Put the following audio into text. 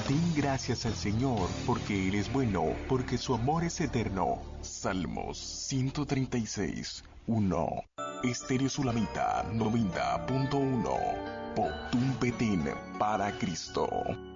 Den gracias al Señor, porque Él es bueno, porque su amor es eterno. Salmos 136, 1. Estéreo Sulamita 90.1. Potum Petén para Cristo.